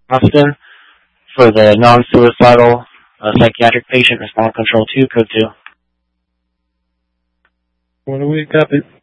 Austin for the non-suicidal psychiatric patient, respond control 2, code 2. What do we copy?